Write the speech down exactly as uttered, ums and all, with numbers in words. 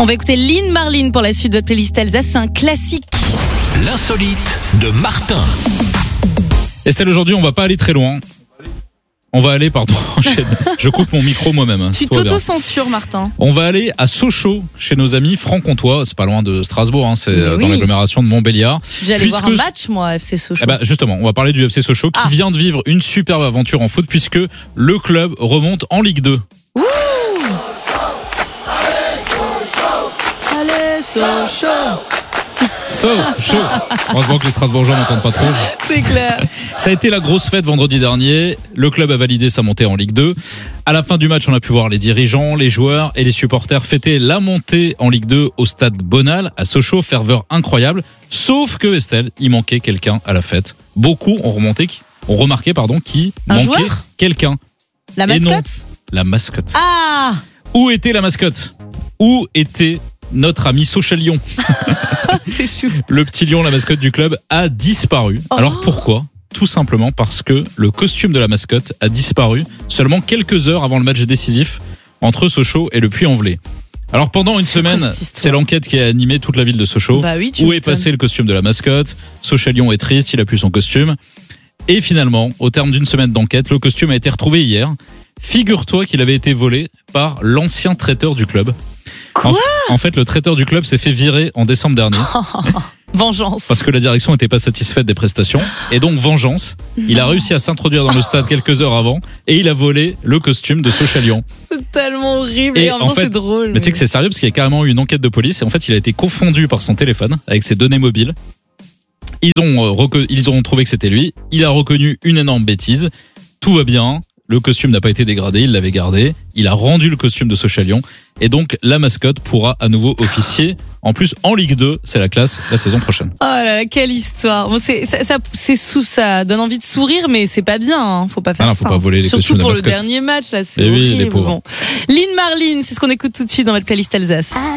On va écouter Lynn Marlin pour la suite de votre playlist Alsace, c'est un classique. L'insolite de Martin. Estelle, aujourd'hui, on va pas aller très loin. On va aller, pardon, chez... je coupe mon micro moi-même. Tu t'auto-censures, Martin. On va aller à Sochaux, chez nos amis franc-comtois. C'est pas loin de Strasbourg, hein, c'est Mais dans oui. l'agglomération de Montbéliard. J'allais Puisque... voir un match, moi, F C Sochaux. Eh ben, justement, on va parler du F C Sochaux qui Ah. vient de vivre une superbe aventure en foot puisque le club remonte en Ligue deux. Ouh Allez, Sochaux. Sochaux. Heureusement que les Strasbourgeois n'entendent pas trop. C'est clair. Ça a été la grosse fête vendredi dernier. Le club a validé sa montée en Ligue deux. À la fin du match, on a pu voir les dirigeants, les joueurs et les supporters fêter la montée en Ligue deux au stade Bonal à Sochaux. Ferveur incroyable. Sauf que, Estelle, il manquait quelqu'un à la fête. Beaucoup ont remonté, ont remarqué, pardon, qu'il Un manquait joueur quelqu'un. La Et non, mascotte la mascotte. Ah Où était la mascotte? Où était notre ami Sochalion? C'est chou. Le petit lion, la mascotte du club, a disparu. Oh. Alors pourquoi? Tout simplement parce que le costume de la mascotte a disparu seulement quelques heures avant le match décisif entre Sochaux et le Puy-en-Velay. Alors pendant une C'est quoi semaine, cette histoire c'est l'enquête qui a animé toute la ville de Sochaux. Bah oui, tu Où est m'étonnes. passé le costume de la mascotte? Sochalion est triste, il a plus son costume. Et finalement, au terme d'une semaine d'enquête, le costume a été retrouvé hier. Figure-toi qu'il avait été volé par l'ancien traiteur du club. Quoi en, en fait, le traiteur du club s'est fait virer en décembre dernier. Vengeance. Parce que la direction n'était pas satisfaite des prestations. Et donc, vengeance, il a réussi à s'introduire dans le stade quelques heures avant et il a volé le costume de Sochalion. C'est tellement horrible Et et en même en temps fait- c'est drôle. Mais tu sais que c'est sérieux parce qu'il y a carrément eu une enquête de police et en fait, il a été confondu par son téléphone avec ses données mobiles. Ils ont, euh, reco- ils ont trouvé que c'était lui. Il a reconnu une énorme bêtise. Tout va bien. Le costume n'a pas été dégradé, il l'avait gardé. Il a rendu le costume de Sochalion. Et donc, la mascotte pourra à nouveau officier. En plus, en Ligue deux, c'est la classe la saison prochaine. Oh là là, quelle histoire. Bon, c'est, ça, ça, c'est sous, ça donne envie de sourire, mais c'est pas bien. Hein. Faut pas faire Ah non, ça. faut pas voler les Surtout costumes de pour le mascotte. dernier match, là, c'est Eh oui, horrible. les pauvres. Bon. Lynn Marlin, c'est ce qu'on écoute tout de suite dans votre playlist Alsace.